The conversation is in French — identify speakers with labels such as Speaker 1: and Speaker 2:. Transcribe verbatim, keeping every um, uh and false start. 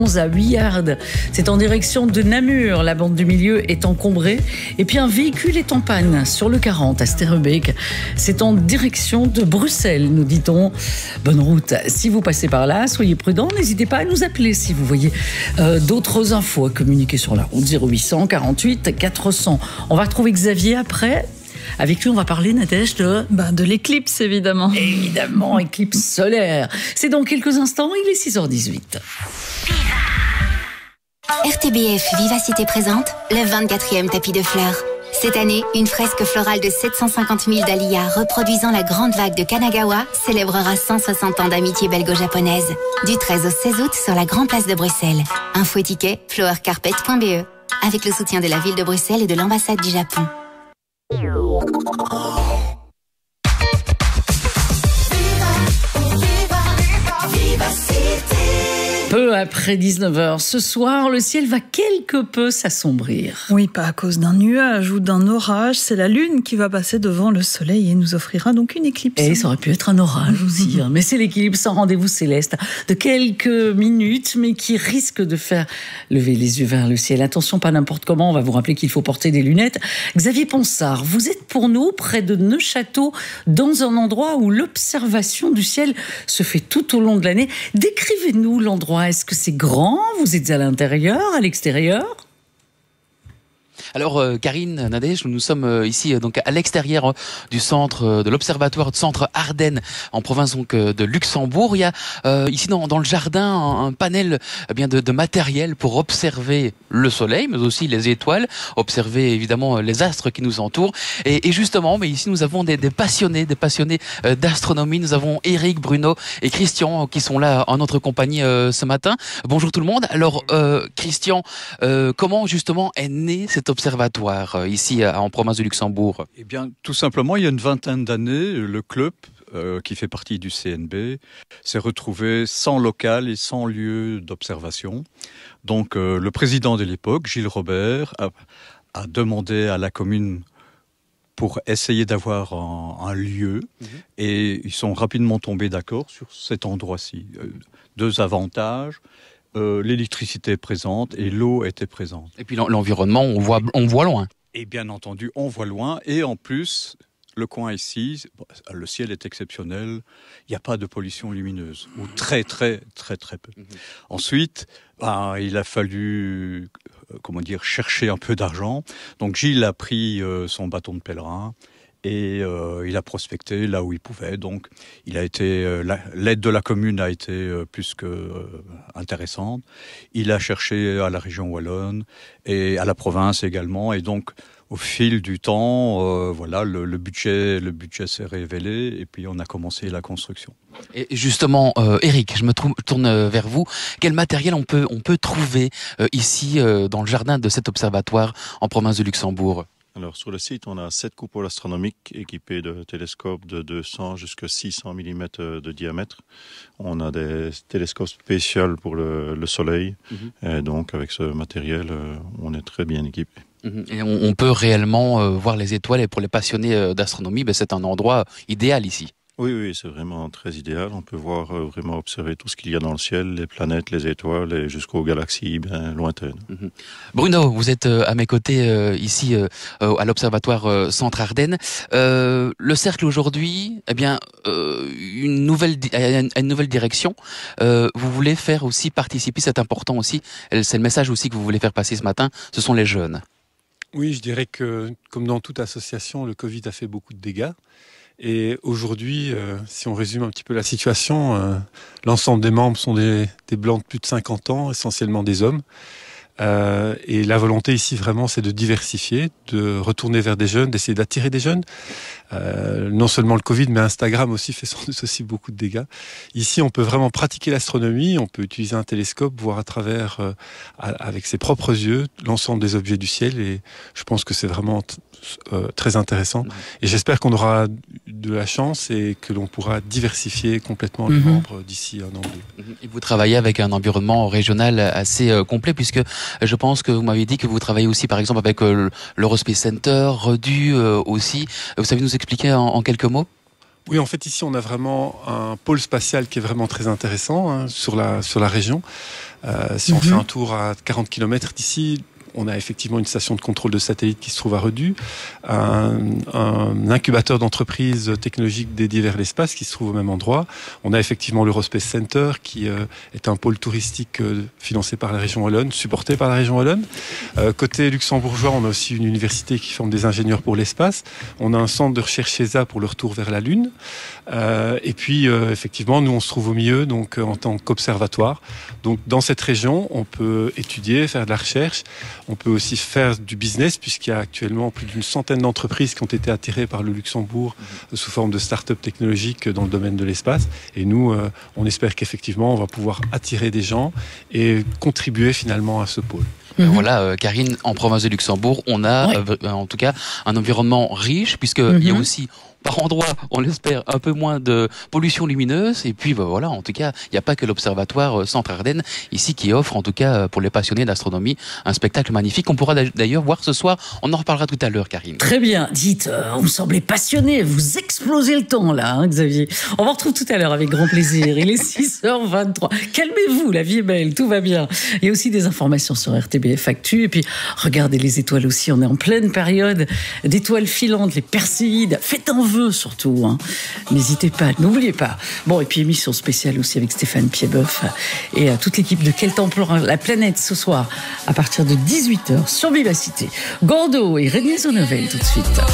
Speaker 1: à Huillard, c'est en direction de Namur. La bande du milieu est encombrée. Et puis un véhicule est en panne sur le quarante à Sterrebeek. C'est en direction de Bruxelles, nous dit-on. Bonne route. Si vous passez par là, soyez prudents. N'hésitez pas à nous appeler si vous voyez euh, d'autres infos à communiquer sur la route. zéro huit cent quarante-huit quatre cents. On va retrouver Xavier après. Avec lui, on va parler, Nadège, de...
Speaker 2: Ben, de l'éclipse, évidemment.
Speaker 1: Évidemment, éclipse solaire. C'est dans quelques instants, il est six heures dix-huit.
Speaker 3: R T B F Vivacité présente le vingt-quatrième tapis de fleurs. Cette année, une fresque florale de sept cent cinquante mille dahlias reproduisant la grande vague de Kanagawa célébrera cent soixante ans d'amitié belgo-japonaise. Du treize au seize août sur la Grand Place de Bruxelles. Info et ticket flowercarpet point b e avec le soutien de la ville de Bruxelles et de l'ambassade du Japon.
Speaker 1: Peu après dix-neuf heures, ce soir, le ciel va quelque peu s'assombrir.
Speaker 2: Oui, pas à cause d'un nuage ou d'un orage, c'est la lune qui va passer devant le soleil et nous offrira donc une éclipse.
Speaker 1: Et ça aurait pu être un orage aussi, hein. Mais c'est l'équilibre sans rendez-vous céleste de quelques minutes, mais qui risque de faire lever les yeux vers le ciel. Attention, pas n'importe comment, on va vous rappeler qu'il faut porter des lunettes. Xavier Ponsard, vous êtes pour nous près de Neufchâteau, dans un endroit où l'observation du ciel se fait tout au long de l'année. Décrivez-nous l'endroit. Est-ce que c'est grand? Vous êtes à l'intérieur, à l'extérieur?
Speaker 4: Alors euh, Karine, Nadège, nous sommes euh, ici euh, donc à l'extérieur euh, du centre euh, de l'observatoire de centre Ardennes en province donc euh, de Luxembourg. Il y a euh, ici dans, dans le jardin un, un panel eh bien de, de matériel pour observer le soleil, mais aussi les étoiles, observer évidemment les astres qui nous entourent. Et, et justement, mais ici nous avons des, des passionnés, des passionnés euh, d'astronomie. Nous avons Eric, Bruno et Christian qui sont là en notre compagnie euh, ce matin. Bonjour tout le monde. Alors euh, Christian, euh, comment justement est né cet observatoire observatoire ici en province de Luxembourg?
Speaker 5: Eh bien, tout simplement, il y a une vingtaine d'années, le club, euh, qui fait partie du C N B, s'est retrouvé sans local et sans lieu d'observation. Donc, euh, le président de l'époque, Gilles Robert, a, a demandé à la commune pour essayer d'avoir un, un lieu, mmh. et ils sont rapidement tombés d'accord sur cet endroit-ci. Euh, deux avantages. Euh, l'électricité est présente et l'eau était présente.
Speaker 4: Et puis l'environnement, on voit, on voit loin.
Speaker 5: Et bien entendu, on voit loin. Et en plus, le coin ici, le ciel est exceptionnel. Il n'y a pas de pollution lumineuse. Ou très, très, très, très peu. Mmh. Ensuite, ben, il a fallu, euh, comment dire, chercher un peu d'argent. Donc Gilles a pris euh, son bâton de pèlerin. Et euh, il a prospecté là où il pouvait. Donc, il a été euh, l'aide de la commune a été euh, plus que euh, intéressante. Il a cherché à la région wallonne et à la province également. Et donc, au fil du temps, euh, voilà, le, le budget, le budget s'est révélé. Et puis, on a commencé la construction.
Speaker 4: Et justement, euh, Eric, je me tourne vers vous. Quel matériel on peut on peut trouver euh, ici euh, dans le jardin de cet observatoire en province de Luxembourg?
Speaker 6: Alors, sur le site, on a sept coupoles astronomiques équipées de télescopes de deux cents jusqu'à six cents millimètres de diamètre. On a des télescopes spéciaux pour le, le soleil. Mm-hmm. Et donc, avec ce matériel, on est très bien équipé.
Speaker 4: Mm-hmm. Et on, on peut réellement euh, voir les étoiles. Et pour les passionnés d'astronomie, ben, c'est un endroit idéal ici.
Speaker 6: Oui, oui, c'est vraiment très idéal. On peut voir, euh, vraiment observer tout ce qu'il y a dans le ciel, les planètes, les étoiles, et jusqu'aux galaxies bien lointaines. Mmh.
Speaker 4: Bruno, vous êtes euh, à mes côtés euh, ici euh, à l'observatoire euh, Centre Ardennes. Euh, le cercle aujourd'hui, eh bien, euh, une nouvelle, une, une nouvelle direction. Euh, vous voulez faire aussi participer, c'est important aussi. C'est le message aussi que vous voulez faire passer ce matin. Ce sont les jeunes.
Speaker 7: Oui, je dirais que, comme dans toute association, le Covid a fait beaucoup de dégâts. Et aujourd'hui, euh, si on résume un petit peu la situation, euh, l'ensemble des membres sont des, des blancs de plus de cinquante ans, essentiellement des hommes. Euh, et la volonté ici vraiment, c'est de diversifier, de retourner vers des jeunes, d'essayer d'attirer des jeunes. Euh, non seulement le Covid, mais Instagram aussi fait sans doute aussi beaucoup de dégâts. Ici, on peut vraiment pratiquer l'astronomie, on peut utiliser un télescope, voir à travers, euh, avec ses propres yeux, l'ensemble des objets du ciel. Et je pense que c'est vraiment t- euh, très intéressant. Et j'espère qu'on aura de la chance et que l'on pourra diversifier complètement les mm-hmm. membres d'ici un an ou deux.
Speaker 4: Et vous travaillez avec un environnement régional assez euh, complet, puisque je pense que vous m'avez dit que vous travaillez aussi, par exemple, avec euh, l'Eurospace Center, Redu euh, aussi. Vous savez nous expliquer en, en quelques mots ?
Speaker 7: Oui, en fait, ici, on a vraiment un pôle spatial qui est vraiment très intéressant hein, sur, la, sur la région. Euh, si mm-hmm. on fait un tour à quarante kilomètres d'ici, on a effectivement une station de contrôle de satellite qui se trouve à Redu, un, un incubateur d'entreprises technologiques dédié vers l'espace qui se trouve au même endroit. On a effectivement l'Eurospace Center qui euh, est un pôle touristique euh, financé par la région Wallonne, supporté par la région Wallonne. Euh, côté luxembourgeois, on a aussi une université qui forme des ingénieurs pour l'espace. On a un centre de recherche E S A pour le retour vers la Lune. Euh, et puis, euh, effectivement, nous, on se trouve au milieu, donc euh, en tant qu'observatoire. Donc, dans cette région, on peut étudier, faire de la recherche. On peut aussi faire du business, puisqu'il y a actuellement plus d'une centaine d'entreprises qui ont été attirées par le Luxembourg mmh. sous forme de start-up technologiques dans le domaine de l'espace. Et nous, euh, on espère qu'effectivement, on va pouvoir attirer des gens et contribuer finalement à ce pôle.
Speaker 4: Mmh. Voilà, euh, Karine, en province de Luxembourg, on a ouais. euh, en tout cas un environnement riche, puisqu'il mmh. y a aussi par endroit, on l'espère, un peu moins de pollution lumineuse. Et puis, bah, voilà, en tout cas, il n'y a pas que l'Observatoire Centre Ardennes ici qui offre, en tout cas, pour les passionnés d'astronomie, un spectacle magnifique. On pourra d'ailleurs voir ce soir. On en reparlera tout à l'heure, Karine.
Speaker 1: Très bien. Dites, euh, vous me semblez passionné. Vous explosez le temps, là, hein, Xavier. On vous retrouve tout à l'heure avec grand plaisir. Il est six heures vingt-trois. Calmez-vous, la vie est belle, tout va bien. Il y a aussi des informations sur R T B F Actu. Et puis, regardez les étoiles aussi. On est en pleine période d'étoiles filantes, les Perséides. Faites un vœu surtout, hein. N'hésitez pas, n'oubliez pas. Bon, et puis émission spéciale aussi avec Stéphane Piedboeuf et euh, toute l'équipe de Quel temps pleure la planète ce soir à partir de dix-huit heures sur Vivacité. Gordo et René Zonovel tout de suite.